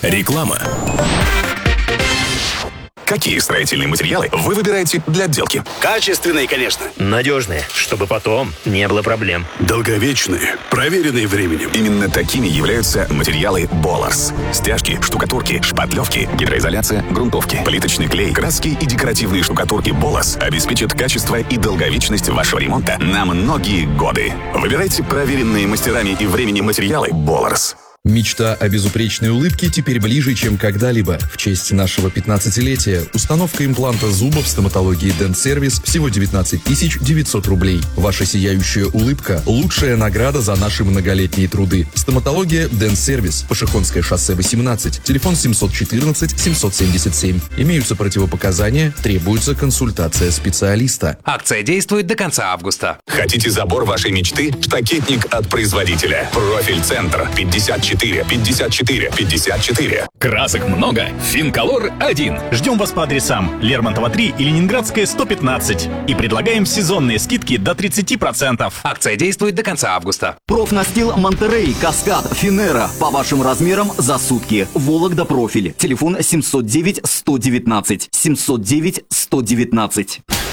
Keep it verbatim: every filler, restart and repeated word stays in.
Реклама. Какие строительные материалы вы выбираете для отделки? Качественные, конечно. Надежные, чтобы потом не было проблем. Долговечные, проверенные временем. Именно такими являются материалы Боларс. Стяжки, штукатурки, шпатлевки, гидроизоляция, грунтовки, плиточный клей, краски и декоративные штукатурки Боларс обеспечат качество и долговечность вашего ремонта на многие годы. Выбирайте проверенные мастерами и временем материалы Боларс. Мечта о безупречной улыбке теперь ближе, чем когда-либо. В честь нашего пятнадцатилетия установка импланта зуба в стоматологии Dent Service всего девятнадцать тысяч девятьсот рублей. Ваша сияющая улыбка – лучшая награда за наши многолетние труды. Стоматология Dent Service, Пашихонское шоссе восемнадцать, телефон семьсот четырнадцать семьсот семьдесят семь. Имеются противопоказания, требуется консультация специалиста. Акция действует до конца августа. Хотите забор вашей мечты? Штакетник от производителя. Профиль-центр пятьдесят четыре пятьдесят четыре пятьдесят четыре. Красок много. Финколор один. Ждем вас по адресам Лермонтова три и Ленинградская сто пятнадцать. И предлагаем сезонные скидки до тридцати процентов. Акция действует до конца августа. Профнастил Монтерей, Каскад, Финера. По вашим размерам за сутки. Вологда Профиль. Телефон семьсот девять сто девятнадцать. семьсот девять сто девятнадцать.